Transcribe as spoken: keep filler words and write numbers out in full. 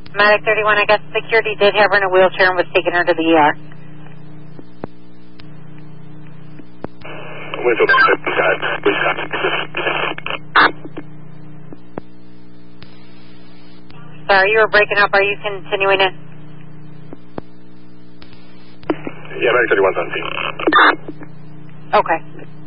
Medic thirty-one, I guess security did have her in a wheelchair and was taking her to the E R. Sorry, you were breaking up. Are you continuing it? Yeah, Medic thirty-one's on scene. Okay.